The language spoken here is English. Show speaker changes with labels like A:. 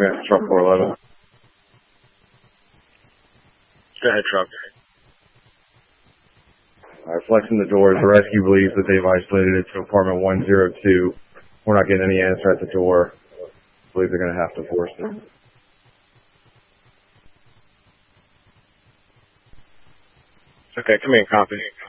A: transfer truck 411.
B: Go ahead, truck.
A: All right, flexing the doors. The rescue believes that they've isolated it to apartment 102. We're not getting any answer at the door. I believe they're going to have to force it.
B: Okay, come in, copy.